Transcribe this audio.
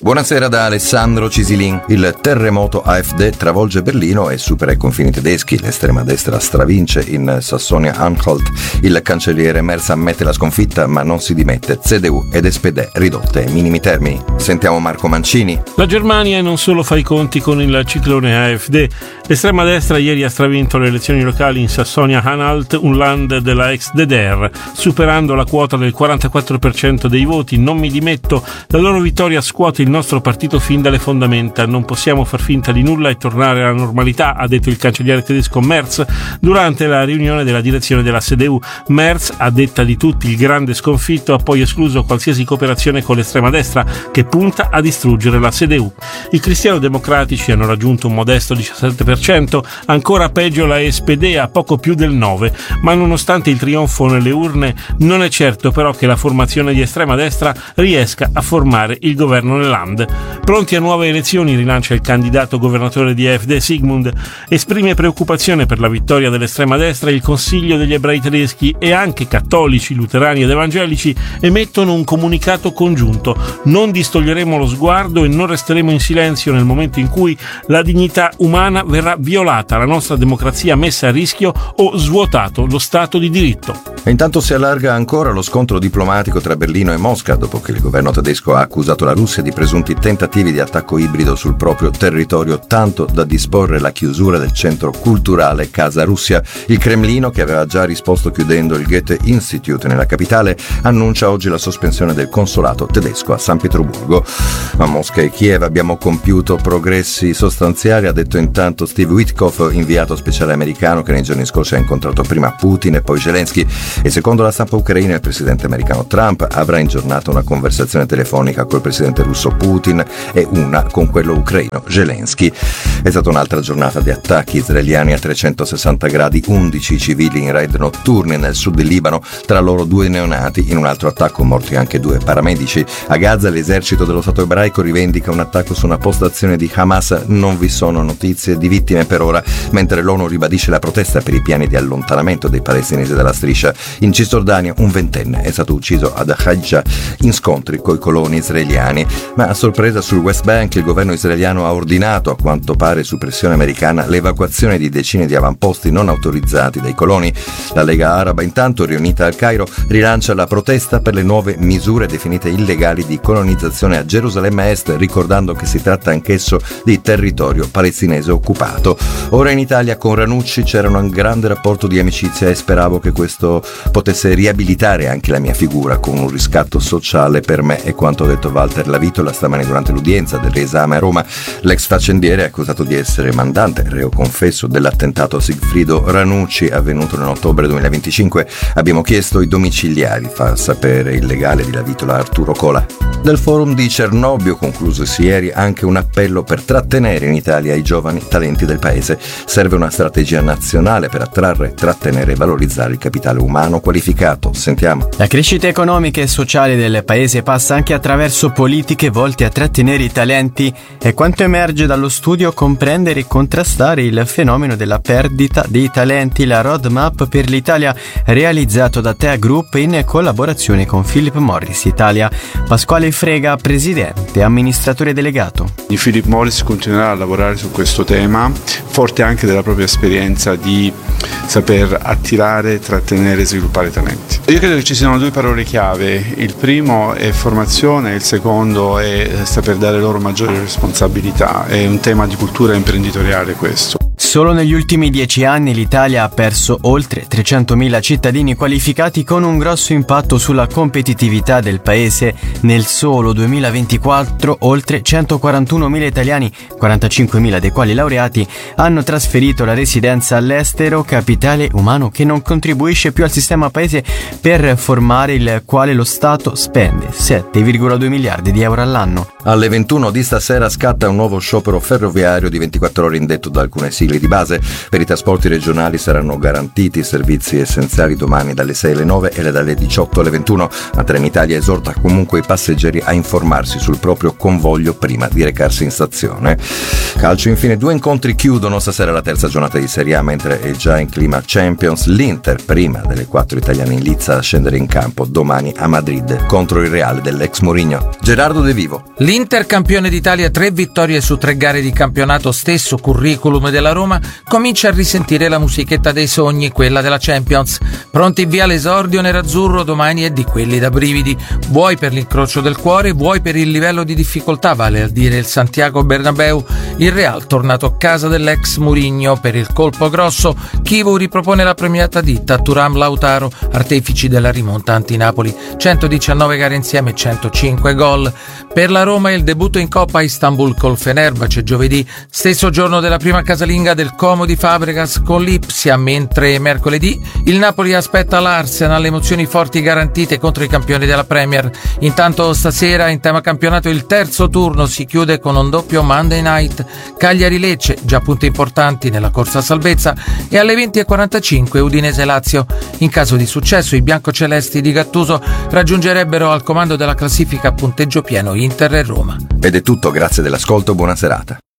Buonasera da Alessandro Cisilin. Il terremoto AfD travolge Berlino e supera i confini tedeschi. L'estrema destra stravince in Sassonia-Anhalt. Il cancelliere Merz ammette la sconfitta ma non si dimette. CDU ed SPD ridotte ai minimi termini. Sentiamo Marco Mancini. La Germania non solo fa i conti con il ciclone AfD. L'estrema destra ieri ha stravinto le elezioni locali in Sassonia-Anhalt, un land della ex DDR, superando la quota del 44% dei voti. Non mi dimetto. La loro vittoria scuote il nostro partito fin dalle fondamenta. Non possiamo far finta di nulla e tornare alla normalità, ha detto il cancelliere tedesco Merz durante la riunione della direzione della CDU. Merz, a detta di tutti il grande sconfitto, ha poi escluso qualsiasi cooperazione con l'estrema destra che punta a distruggere la CDU. I cristiano-democratici hanno raggiunto un modesto 17%, ancora peggio la SPD a poco più del 9%, ma nonostante il trionfo nelle urne non è certo però che la formazione di estrema destra riesca a formare il governo nell'Land. Pronti a nuove elezioni, rilancia il candidato governatore di AfD Sigmund. Esprime preoccupazione per la vittoria dell'estrema destra. Il Consiglio degli ebrei tedeschi e anche cattolici, luterani ed evangelici emettono un comunicato congiunto. Non distoglieremo lo sguardo e non resteremo in silenzio nel momento in cui la dignità umana verrà violata, la nostra democrazia messa a rischio o svuotato lo Stato di diritto. E intanto si allarga ancora lo scontro diplomatico tra Berlino e Mosca dopo che il governo tedesco ha accusato la Russia di presunti tentativi di attacco ibrido sul proprio territorio, tanto da disporre la chiusura del centro culturale Casa Russia. Il Cremlino, che aveva già risposto chiudendo il Goethe Institute nella capitale, annuncia oggi la sospensione del consolato tedesco a San Pietroburgo. A Mosca e Kiev abbiamo compiuto progressi sostanziali, ha detto intanto Steve Witkoff, inviato speciale americano che nei giorni scorsi ha incontrato prima Putin e poi Zelensky. E secondo la stampa ucraina il presidente americano Trump avrà in giornata una conversazione telefonica col presidente russo Putin e una con quello ucraino Zelensky. È stata un'altra giornata di attacchi israeliani a 360 gradi, 11 civili in raid notturni nel sud del Libano, tra loro 2 neonati. In un altro attacco morti anche 2 paramedici. A Gaza l'esercito dello Stato ebraico rivendica un attacco su una postazione di Hamas. Non vi sono notizie di vittime per ora, mentre l'ONU ribadisce la protesta per i piani di allontanamento dei palestinesi dalla striscia. In Cisgiordania un 20enne è stato ucciso ad Hajja in scontri coi coloni israeliani. Ma a sorpresa sul West Bank il governo israeliano ha ordinato, a quanto pare su pressione americana, l'evacuazione di decine di avamposti non autorizzati dai coloni. La Lega Araba intanto, riunita al Cairo, rilancia la protesta per le nuove misure definite illegali di colonizzazione a Gerusalemme Est, ricordando che si tratta anch'esso di territorio palestinese occupato. Ora in Italia con Ranucci c'era un grande rapporto di amicizia e speravo che questo potesse riabilitare anche la mia figura con un riscatto sociale per me, è quanto ha detto Walter Lavitola stamani durante l'udienza del riesame a Roma. L'ex faccendiere è accusato di essere mandante, reo confesso, dell'attentato a Sigfrido Ranucci avvenuto nell'ottobre 2025. Abbiamo chiesto i domiciliari, fa sapere il legale di Lavitola Arturo Cola. Del forum di Cernobbio, conclusosi ieri, anche un appello per trattenere in Italia i giovani talenti del paese. Serve una strategia nazionale per attrarre, trattenere e valorizzare il capitale umano qualificato. Sentiamo. La crescita economica e sociale del paese passa anche attraverso politiche volte a trattenere i talenti e quanto emerge dallo studio comprendere e contrastare il fenomeno della perdita dei talenti. La roadmap per l'Italia realizzato da Tea Group in collaborazione con Philip Morris Italia. Pasquale Frega, presidente e amministratore delegato. Philip Morris continuerà a lavorare su questo tema, forte anche della propria esperienza di saper attirare, trattenere e sviluppare talenti. Io credo che ci siano 2 parole chiave, il primo è formazione, il secondo è saper dare loro maggiori responsabilità, è un tema di cultura imprenditoriale questo. Solo negli ultimi 10 anni l'Italia ha perso oltre 300.000 cittadini qualificati con un grosso impatto sulla competitività del paese. Nel solo 2024 oltre 141.000 italiani, 45.000 dei quali laureati, hanno trasferito la residenza all'estero, capitale umano che non contribuisce più al sistema paese per formare il quale lo Stato spende 7,2 miliardi di euro all'anno. Alle 21 di stasera scatta un nuovo sciopero ferroviario di 24 ore indetto da alcune sigle di base. Per i trasporti regionali saranno garantiti servizi essenziali domani dalle 6 alle 9 e dalle 18 alle 21. Ma Trenitalia esorta comunque i passeggeri a informarsi sul proprio convoglio prima di recarsi in stazione. Calcio infine, 2 incontri chiudono stasera la terza giornata di Serie A, mentre è già in clima Champions l'Inter, prima delle 4 italiane in lizza a scendere in campo domani a Madrid contro il Real dell'ex Mourinho. Gerardo De Vivo. L'Inter, campione d'Italia, 3 vittorie su 3 gare di campionato, stesso curriculum della Roma, comincia a risentire la musichetta dei sogni, quella della Champions. Pronti via l'esordio nerazzurro domani è di quelli da brividi, vuoi per l'incrocio del cuore, vuoi per il livello di difficoltà, vale a dire il Santiago Bernabéu. Il Real, tornato a casa dell'ex Mourinho per il colpo grosso, Chivu ripropone la premiata ditta Thuram Lautaro, artefici della rimonta anti-Napoli, 119 gare insieme, 105 gol. Per la Roma il debutto in Coppa a Istanbul col Fenerbahce giovedì, stesso giorno della prima casalinga del Como di Fabregas con l'Ipsia, mentre mercoledì il Napoli aspetta l'Arsenal, emozioni forti garantite contro i campioni della Premier. Intanto stasera in tema campionato il terzo turno si chiude con un doppio Monday Night, Cagliari-Lecce, già punti importanti nella corsa a salvezza, e alle 20:45 Udinese-Lazio. In caso di successo i biancocelesti di Gattuso raggiungerebbero al comando della classifica a punteggio pieno Inter e Roma. Ed è tutto, grazie dell'ascolto, buona serata.